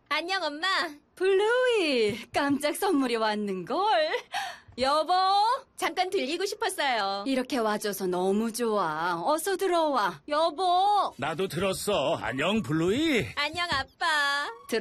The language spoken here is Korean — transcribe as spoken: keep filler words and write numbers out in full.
안녕, 엄마. 블루이, 깜짝 선물이 왔는걸. 여보, 잠깐 들리고 싶었어요. 이렇게 와줘서 너무 좋아. 어서 들어와. 여보. 나도 들었어. 안녕, 블루이. 안녕, 아빠.